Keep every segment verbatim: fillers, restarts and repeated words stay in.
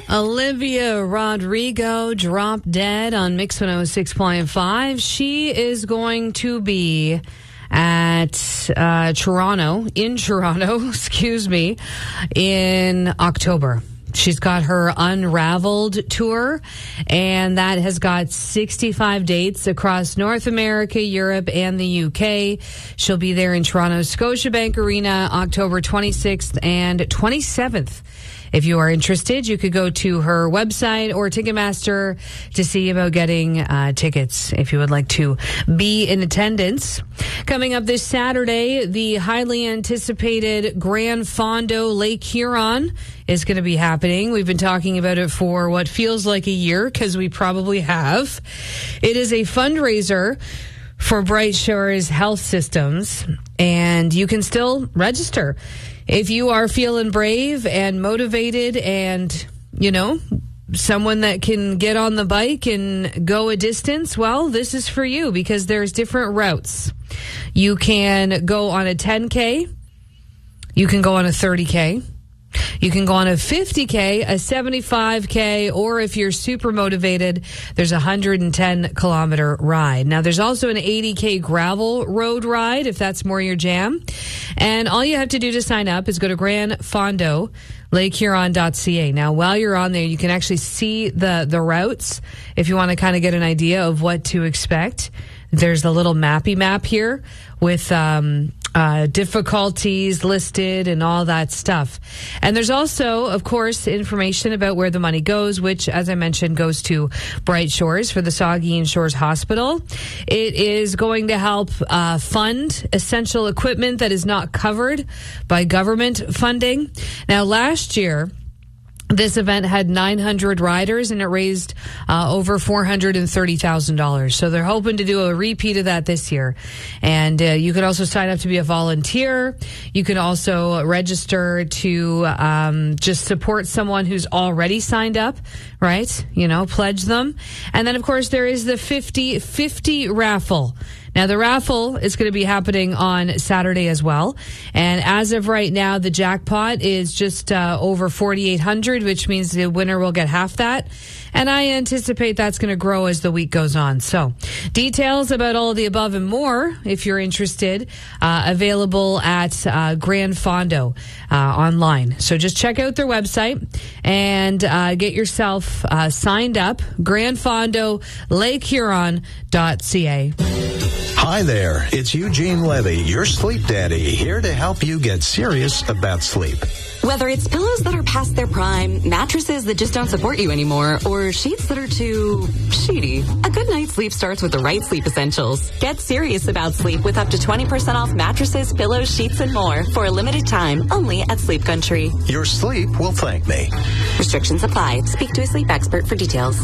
Olivia Rodrigo dropped dead on Mix one oh six point five. She is going to be at uh, Toronto, in Toronto, excuse me, in October. She's got her Unraveled tour, and that has got sixty-five dates across North America, Europe, and the U K. She'll be there in Toronto Scotiabank Arena October twenty-sixth and twenty-seventh. If you are interested, you could go to her website or Ticketmaster to see about getting uh, tickets if you would like to be in attendance. Coming up this Saturday, the highly anticipated Grand Fondo Lake Huron is going to be happening. We've been talking about it for what feels like a year, because we probably have. It is a fundraiser for Bright Shores Health Systems, and you can still register. If you are feeling brave and motivated and, you know, someone that can get on the bike and go a distance, well, this is for you, because there's different routes. You can go on a ten K. You can go on a thirty K. You can go on a fifty K, a seventy-five K, or if you're super motivated, there's a one hundred ten kilometer ride. Now, there's also an eighty K gravel road ride, if that's more your jam. And all you have to do to sign up is go to Grand Fondo Lake Huron dot C A. Now, while you're on there, you can actually see the, the routes if you want to kind of get an idea of what to expect. There's the little mappy map here with um, uh, difficulties listed and all that stuff. And there's also, of course, information about where the money goes, which, as I mentioned, goes to Bright Shores for the Saugeen Shores Hospital. It is going to help uh, fund essential equipment that is not covered by government funding. Now, last year, this event had nine hundred riders, and it raised uh, over four hundred thirty thousand dollars. So they're hoping to do a repeat of that this year. And uh, you can also sign up to be a volunteer. You can also register to um, just support someone who's already signed up, right? You know, pledge them. And then, of course, there is the fifty fifty raffle. Now, the raffle is going to be happening on Saturday as well. And as of right now, the jackpot is just uh, over forty-eight hundred dollars, which means the winner will get half that. And I anticipate that's going to grow as the week goes on. So, details about all of the above and more, if you're interested, uh, available at uh, Grand Fondo uh, online. So just check out their website and uh, get yourself uh, signed up. Grand Fondo Lake Huron dot C A. Hi there, it's Eugene Levy, your sleep daddy, here to help you get serious about sleep. Whether it's pillows that are past their prime, mattresses that just don't support you anymore, or sheets that are too sheety, a good night's sleep starts with the right sleep essentials. Get serious about sleep with up to twenty percent off mattresses, pillows, sheets, and more for a limited time only at Sleep Country. Your sleep will thank me. Restrictions apply. Speak to a sleep expert for details.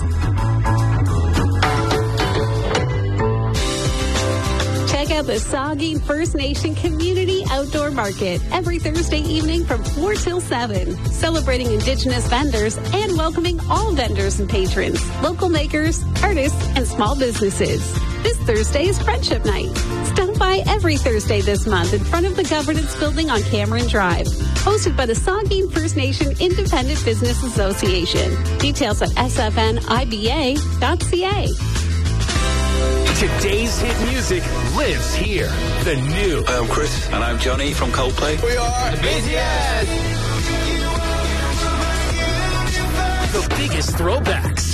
Check out the Saugeen First Nation Community Outdoor Market every Thursday evening from four till seven. Celebrating Indigenous vendors and welcoming all vendors and patrons, local makers, artists, and small businesses. This Thursday is Friendship Night. Stop by every Thursday this month in front of the Governance Building on Cameron Drive. Hosted by the Saugeen First Nation Independent Business Association. Details at S F N I B A dot C A. Today's hit music lives here. The new. I'm Chris. And I'm Johnny from Coldplay. We are the B T S. The biggest throwbacks.